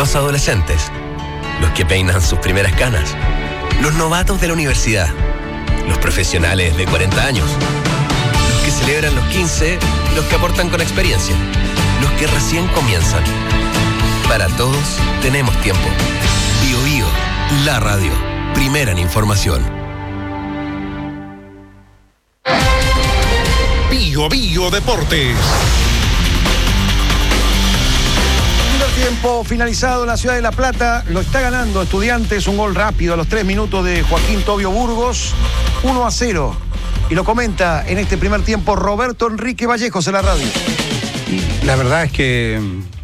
los adolescentes, los que peinan sus primeras canas, los novatos de la universidad, los profesionales de 40 años, los que celebran los 15, los que aportan con experiencia, los que recién comienzan. Para todos tenemos tiempo. Bío Bío, la radio, primera en información. Bío Bío Deportes. Tiempo finalizado en la ciudad de La Plata, lo está ganando Estudiantes, un gol rápido a los 3 minutos de Joaquín Tobio Burgos, 1-0. Y lo comenta en este primer tiempo Roberto Enrique Vallejos en la radio. La verdad es que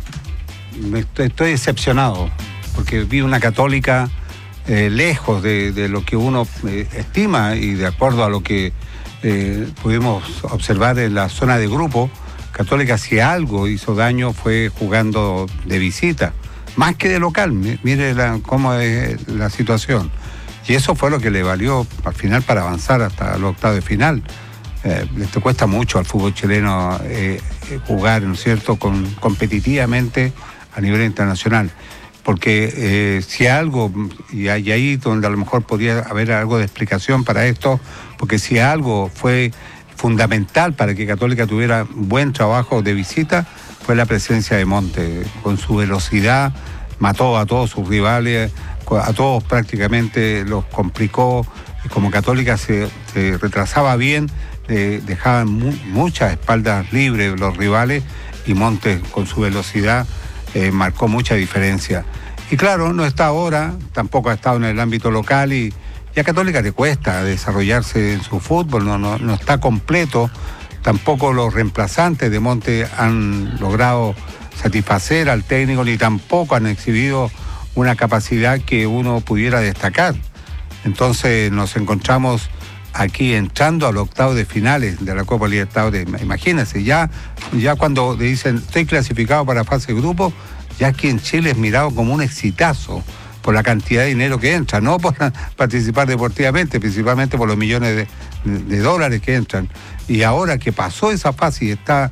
estoy decepcionado, porque vi una Católica lejos de lo que uno estima y de acuerdo a lo que pudimos observar en la zona de grupo. Católica, si algo hizo daño, fue jugando de visita, más que de local. Mire cómo es la situación. Y eso fue lo que le valió al final para avanzar hasta el octavo de final. Esto cuesta mucho al fútbol chileno jugar, ¿no es cierto?, competitivamente a nivel internacional. Porque si algo, y ahí donde a lo mejor podría haber algo de explicación para esto, porque si algo fue fundamental para que Católica tuviera buen trabajo de visita, fue la presencia de Monte. Con su velocidad mató a todos sus rivales, a todos prácticamente los complicó. Como Católica se retrasaba bien, dejaban muchas espaldas libres los rivales, y Monte con su velocidad marcó mucha diferencia. Y claro, no está ahora, tampoco ha estado en el ámbito local, y a Católica le cuesta desarrollarse en su fútbol, no está completo. Tampoco los reemplazantes de Monte han logrado satisfacer al técnico, ni tampoco han exhibido una capacidad que uno pudiera destacar. Entonces nos encontramos aquí entrando al octavo de finales de la Copa Libertadores. Imagínense, ya cuando le dicen estoy clasificado para fase de grupo, ya aquí en Chile es mirado como un exitazo por la cantidad de dinero que entra, no por participar deportivamente, principalmente por los millones de dólares que entran. Y ahora que pasó esa fase y está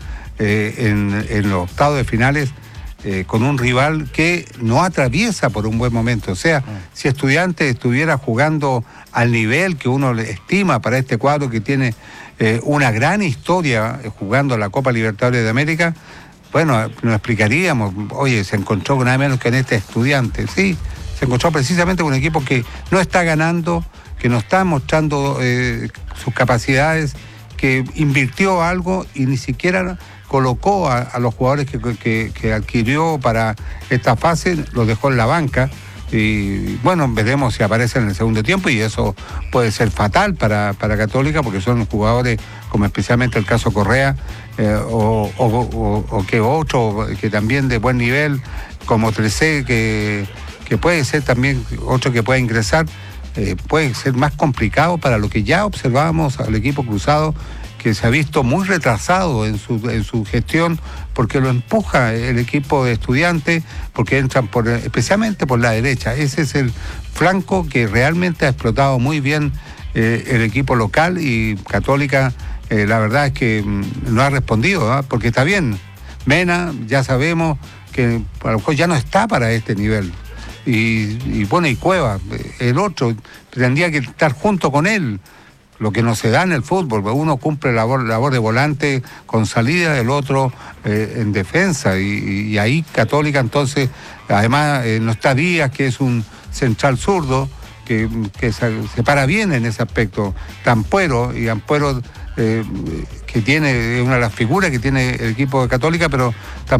en los octavos de finales con un rival que no atraviesa por un buen momento. O sea, si Estudiantes estuviera jugando al nivel que uno le estima para este cuadro que tiene una gran historia jugando la Copa Libertadores de América, bueno, nos explicaríamos, oye, se encontró con nada menos que en este Estudiantes, sí. Se encontró precisamente con un equipo que no está ganando, que no está mostrando sus capacidades, que invirtió algo y ni siquiera colocó a los jugadores que adquirió para esta fase, los dejó en la banca. Y bueno, veremos si aparecen en el segundo tiempo, y eso puede ser fatal para Católica, porque son jugadores como especialmente el caso Correa, o que otro que también de buen nivel, como Trecé, que puede ser también otro que pueda ingresar, puede ser más complicado para lo que ya observábamos al equipo cruzado, que se ha visto muy retrasado en su gestión, porque lo empuja el equipo de Estudiantes, porque entran especialmente por la derecha. Ese es el flanco que realmente ha explotado muy bien el equipo local, y Católica la verdad es que no ha respondido, porque está bien, Mena ya sabemos que a lo mejor ya no está para este nivel. Y bueno, y Cueva, el otro, tendría que estar junto con él, lo que no se da en el fútbol. Uno cumple labor de volante con salida, el otro en defensa, y ahí Católica entonces, además no está Díaz, que es un central zurdo, que se para bien en ese aspecto. Ampuero, que tiene una de las figuras que tiene el equipo de Católica, pero